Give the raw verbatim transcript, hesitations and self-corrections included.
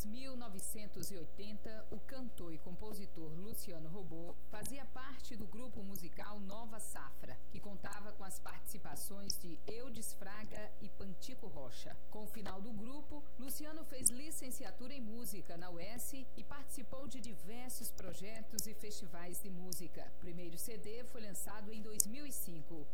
mil novecentos e oitenta, o cantor e compositor Luciano Robô fazia parte do grupo musical Nova Safra, que contava com as participações de Eudes Fraga e Pantico Rocha. Com o final do grupo, Luciano fez licenciatura em música na U E S e participou de diversos projetos e festivais de música. O primeiro C D foi lançado em dois mil e cinco.